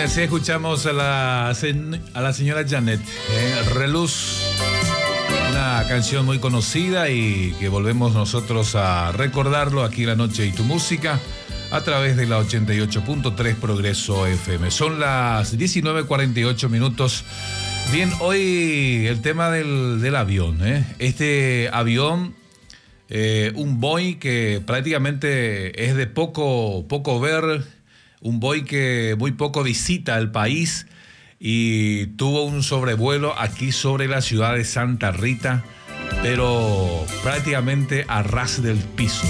así escuchamos a la señora Janet, Reluz, una canción muy conocida y que volvemos nosotros a recordarlo aquí en La Noche y Tu Música a través de la 88.3 Progreso FM. Son las 19:48 minutos. Bien, hoy el tema del avión, Este avión, un Boeing que prácticamente es de poco ver, un Boeing que muy poco visita el país y tuvo un sobrevuelo aquí sobre la ciudad de Santa Rita, pero prácticamente a ras del piso,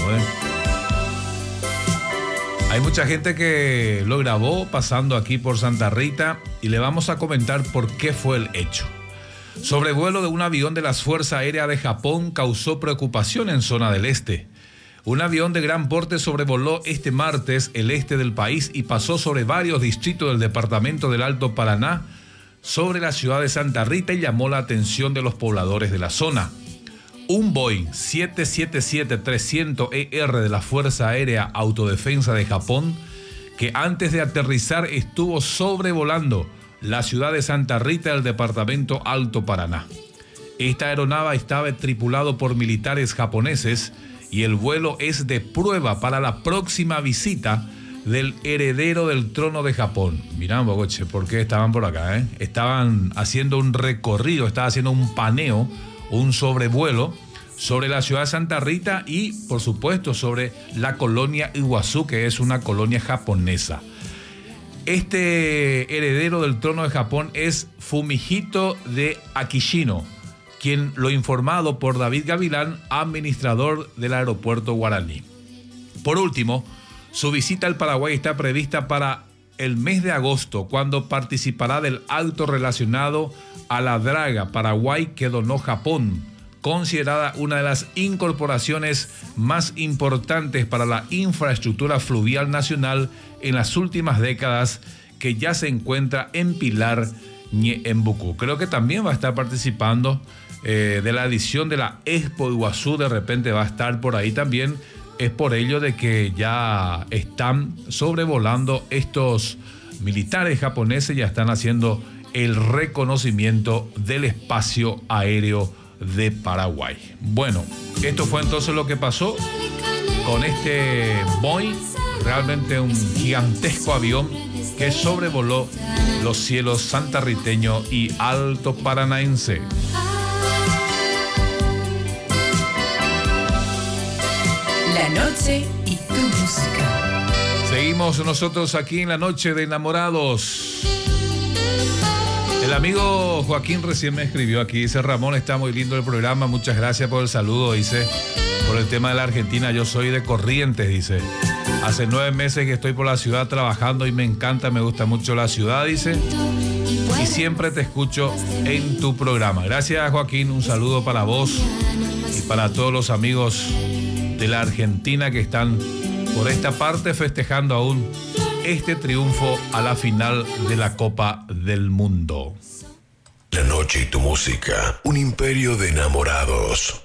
Hay mucha gente que lo grabó pasando aquí por Santa Rita y le vamos a comentar por qué fue el hecho. Sobrevuelo de un avión de las Fuerzas Aéreas de Japón causó preocupación en zona del este. Un avión de gran porte sobrevoló este martes el este del país y pasó sobre varios distritos del departamento del Alto Paraná, sobre la ciudad de Santa Rita, y llamó la atención de los pobladores de la zona. Un Boeing 777-300ER de la Fuerza Aérea Autodefensa de Japón, que antes de aterrizar estuvo sobrevolando la ciudad de Santa Rita del departamento Alto Paraná. Esta aeronave estaba tripulado por militares japoneses y el vuelo es de prueba para la próxima visita del heredero del trono de Japón. Mirá, Bogoche, ¿por qué estaban por acá? Estaban haciendo un recorrido, estaban haciendo un paneo, un sobrevuelo sobre la ciudad de Santa Rita y, por supuesto, sobre la colonia Iguazú, que es una colonia japonesa. Este heredero del trono de Japón es Fumihito de Akishino, quien lo informado por David Gavilán, administrador del aeropuerto Guaraní. Por último, su visita al Paraguay está prevista para el mes de agosto, cuando participará del acto relacionado a la draga Paraguay que donó Japón, considerada una de las incorporaciones más importantes para la infraestructura fluvial nacional en las últimas décadas, que ya se encuentra en Pilar, Ñeembucú. Creo que también va a estar participando de la edición de la Expo Iguazú, de repente va a estar por ahí también. Es por ello de que ya están sobrevolando estos militares japoneses, ya están haciendo el reconocimiento del espacio aéreo de Paraguay. Bueno, esto fue entonces lo que pasó con este Boeing, realmente un gigantesco avión que sobrevoló los cielos santarriteño y alto paranaense. La Noche y Tu Música. Seguimos nosotros aquí en La Noche de Enamorados. El amigo Joaquín recién me escribió aquí, dice: Ramón, está muy lindo el programa, muchas gracias por el saludo, dice, por el tema de la Argentina. Yo soy de Corrientes, dice, hace 9 meses que estoy por la ciudad trabajando y me encanta, me gusta mucho la ciudad, dice, y siempre te escucho en tu programa. Gracias, Joaquín, un saludo para vos y para todos los amigos de la Argentina que están por esta parte festejando aún este triunfo a la final de la Copa del Mundo. La Noche y Tu Música, un imperio de enamorados.